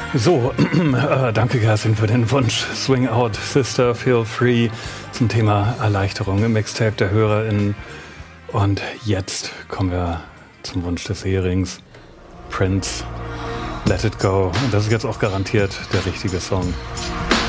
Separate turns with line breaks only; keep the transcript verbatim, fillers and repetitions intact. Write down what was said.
So, äh, danke Kerstin für den Wunsch. Swing Out, Sister, Feel Free zum Thema Erleichterung im Mixtape der HörerInnen. Und jetzt kommen wir zum Wunsch des Hearings. Prince, Let It Go. Und das ist jetzt auch garantiert der richtige Song.